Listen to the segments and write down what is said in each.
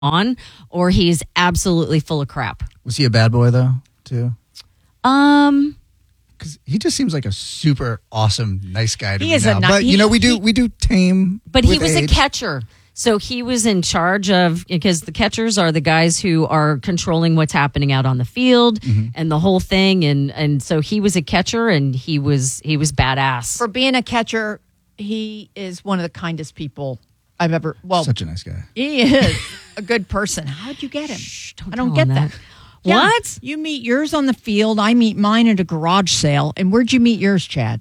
on, or he's absolutely full of crap. Was he a bad boy though, too? Because he just seems like a super awesome, nice guy to me now. But we do tame. But he was age. a catcher. So he was in charge of, because the catchers are the guys who are controlling what's happening out on the field and the whole thing. And so he was a catcher and he was badass. For being a catcher, he is one of the kindest people I've ever. Well, such a nice guy. He is a good person. How'd you get him? I don't get that. Yeah. What? You meet yours on the field. I meet mine at a garage sale. And where'd you meet yours, Chad?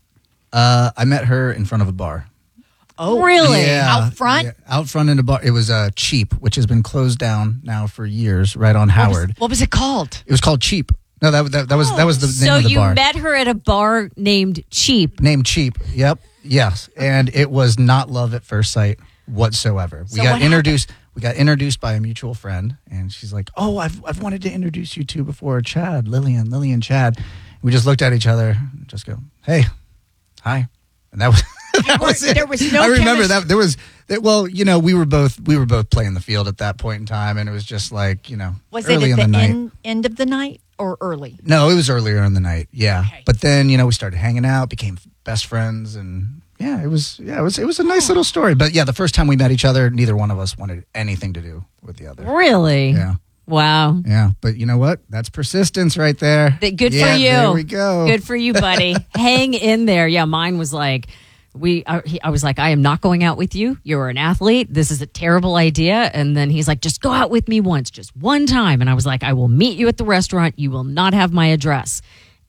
I met her in front of a bar. Oh, really? Yeah, out front? Yeah, out front in a bar. It was Cheap, which has been closed down now for years, right on Howard. What was it called? It was called Cheap. No, that was the name of the bar. So you met her at a bar named Cheap. Named Cheap. Yep. Yes. And it was not love at first sight whatsoever. We got introduced. We got introduced by a mutual friend, and she's like, "Oh, I've wanted to introduce you to before, Chad, Lillian, Chad." We just looked at each other and just go, "Hey, hi," and that was. That was it. There was no. I remember that there was. Well, we were both playing the field at that point in time, and it was just like Was early it at in the night. end of the night or early? No, it was earlier in the night. Yeah, Okay. but then we started hanging out, became best friends, and it was a nice little story. But yeah, the first time we met each other, neither one of us wanted anything to do with the other. Really? Yeah. Wow. Yeah, but you know what? That's persistence right there. Good for you. There we go. Good for you, buddy. Hang in there. Yeah, mine was like, I was like, I am not going out with you. You're an athlete. This is a terrible idea. And then he's like, just go out with me once, just one time. And I was like, I will meet you at the restaurant. You will not have my address.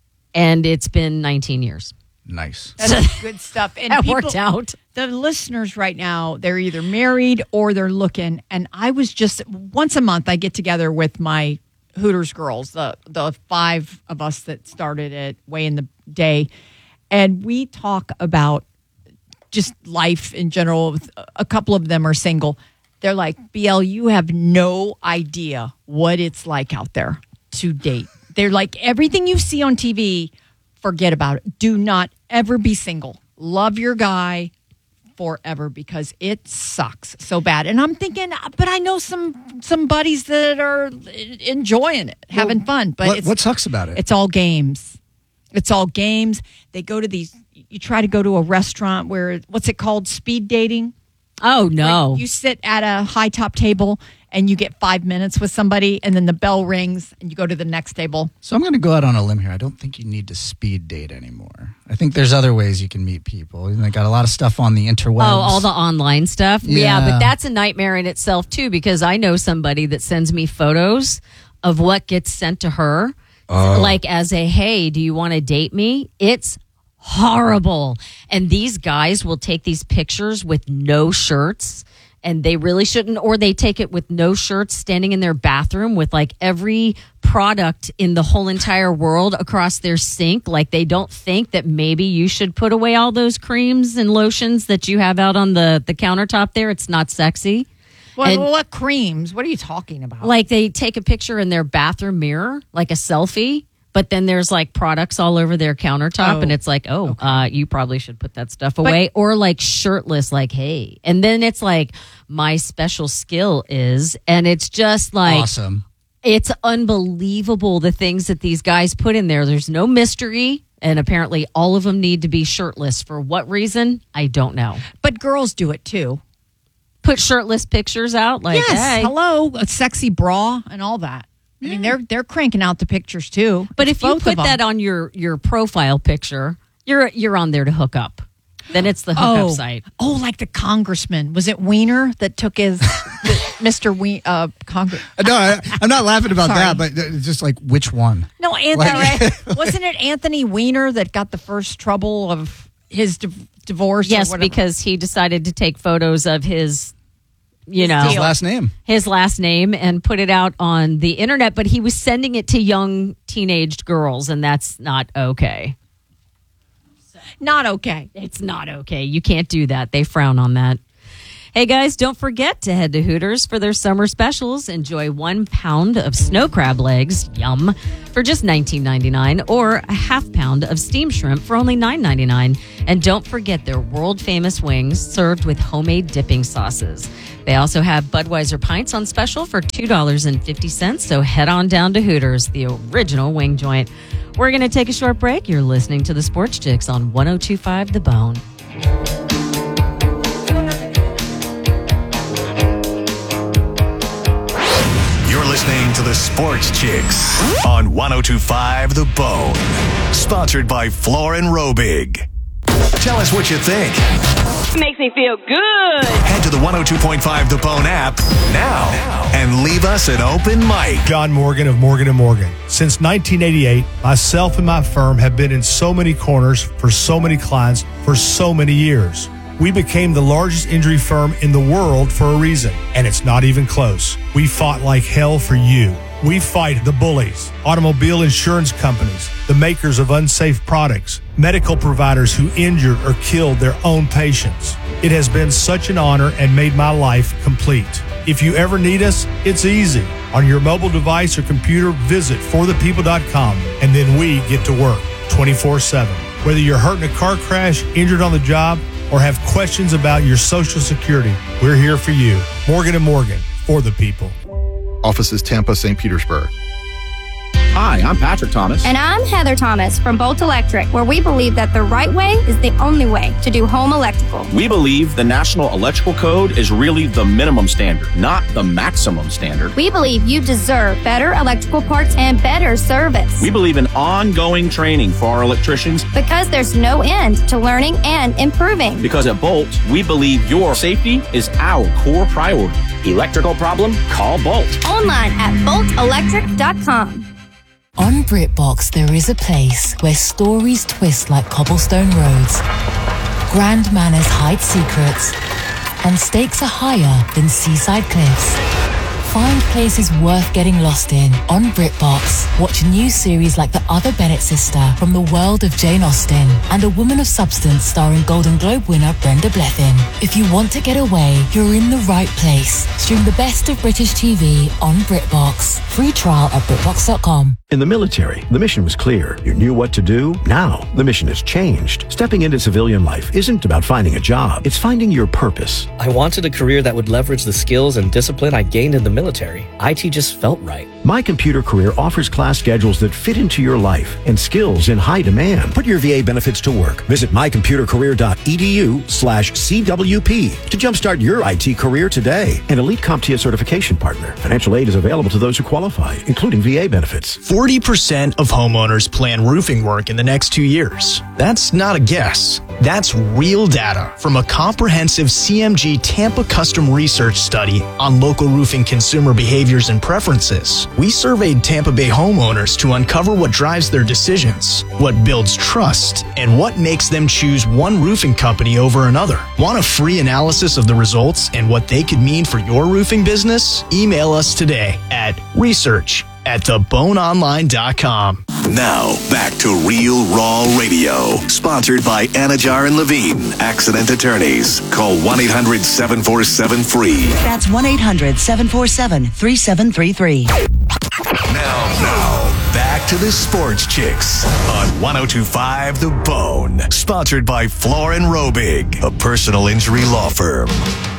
And it's been 19 years. Nice. That's good stuff. And That worked out. The listeners right now, they're either married or they're looking. And I was just, once a month, I get together with my Hooters girls, the 5 of us that started it way in the day. And we talk about just life in general. A couple of them are single. They're like, BL, you have no idea what it's like out there to date. They're like, everything you see on TV, forget about it. Do not ever be single. Love your guy forever because it sucks so bad. And I'm thinking, but I know some buddies that are enjoying it, having fun. But what sucks about it? It's all games. It's all games. They go to these. You try to go to a restaurant where, what's it called? Speed dating. Oh, no. Like you sit at a high top table and you get 5 minutes with somebody and then the bell rings and you go to the next table. So I'm going to go out on a limb here. I don't think you need to speed date anymore. I think there's other ways you can meet people. And they got a lot of stuff on the interwebs. Oh, all the online stuff? Yeah. But that's a nightmare in itself, too, because I know somebody that sends me photos of what gets sent to her. Like as a, hey, do you want to date me? It's horrible. And these guys will take these pictures with no shirts, and they really shouldn't, or they take it with no shirts standing in their bathroom with like every product in the whole entire world across their sink. Like they don't think that maybe you should put away all those creams and lotions that you have out on the countertop there. It's not sexy. What creams? What are you talking about? Like they take a picture in their bathroom mirror, like a selfie, but then there's like products all over their countertop, and it's like, you probably should put that stuff away. Or like shirtless, like, hey. And then it's like, my special skill is, and it's just like, awesome. It's unbelievable the things that these guys put in there. There's no mystery. And apparently all of them need to be shirtless. For what reason? I don't know. But girls do it too. Put shirtless pictures out? Like, yes, hey. hello, a sexy bra and all that. I mean, they're cranking out the pictures too. But It's if you both put of them. that on your profile picture, you're on there to hook up. Then it's the hookup site. Oh, like the congressman. Was it Wiener that took his Mr. Congress? No, I'm not laughing about Sorry. that, but it's just like, which one? No, Anthony. Wasn't it Anthony Weiner that got the first trouble of his divorce? Yes, or whatever? because he decided to take photos of his His last name. And put it out on the internet, but he was sending it to young teenaged girls, and that's not okay. Not okay. It's not okay. You can't do that. They frown on that. Hey guys, don't forget to head to Hooters for their summer specials. Enjoy 1 pound of snow crab legs, yum, for just $19.99, or a half pound of steamed shrimp for only $9.99. And don't forget their world famous wings served with homemade dipping sauces. They also have Budweiser pints on special for $2.50. So head on down to Hooters, the original wing joint. We're going to take a short break. You're listening to the Sports Chicks on 102.5 The Bone. Listening to the Sports Chicks on 102.5 The Bone. Sponsored by Florin Robig. Tell us what you think. Makes me feel good. Head to the 102.5 The Bone app now and leave us an open mic. John Morgan of Morgan & Morgan. Since 1988, myself and my firm have been in so many corners for so many clients for so many years. We became the largest injury firm in the world for a reason, and it's not even close. We fought like hell for you. We fight the bullies, automobile insurance companies, the makers of unsafe products, medical providers who injured or killed their own patients. It has been such an honor and made my life complete. If you ever need us, it's easy. On your mobile device or computer, visit forthepeople.com, and then we get to work 24/7. Whether you're hurt in a car crash, injured on the job, or have questions about your Social Security, we're here for you. Morgan & Morgan, for the people. Offices Tampa, St. Petersburg. Hi, I'm Patrick Thomas. And I'm Heather Thomas from Bolt Electric, where we believe that the right way is the only way to do home electrical. We believe the National Electrical Code is really the minimum standard, not the maximum standard. We believe you deserve better electrical parts and better service. We believe in ongoing training for our electricians. Because there's no end to learning and improving. Because at Bolt, we believe your safety is our core priority. Electrical problem? Call Bolt. Online at boltelectric.com. On BritBox, there is a place where stories twist like cobblestone roads, grand manners hide secrets, and stakes are higher than seaside cliffs. Find places worth getting lost in on BritBox. Watch new series like The Other Bennett Sister from the world of Jane Austen and A Woman of Substance starring Golden Globe winner Brenda Blethyn. If you want to get away, you're in the right place. Stream the best of British TV on BritBox. Free trial at BritBox.com. In the military, the mission was clear. You knew what to do. Now, the mission has changed. Stepping into civilian life isn't about finding a job. It's finding your purpose. I wanted a career that would leverage the skills and discipline I gained in the military. IT just felt right. My Computer Career offers class schedules that fit into your life and skills in high demand. Put your VA benefits to work. Visit mycomputercareer.edu/CWP to jumpstart your IT career today. An elite CompTIA certification partner. Financial aid is available to those who qualify, including VA benefits. 40% of homeowners plan roofing work in the next 2 years. That's not a guess. That's real data from a comprehensive CMG Tampa custom research study on local roofing consumer behaviors and preferences. We surveyed Tampa Bay homeowners to uncover what drives their decisions, what builds trust, and what makes them choose one roofing company over another. Want a free analysis of the results and what they could mean for your roofing business? Email us today at research@theboneonline.com. Now, back to Real Raw Radio. Sponsored by Anajar and Levine, Accident Attorneys. Call 1-800-747-FREE. That's 1-800-747-3733. Now, back to the Sports Chicks on 102.5 The Bone. Sponsored by Florin Robig, a personal injury law firm.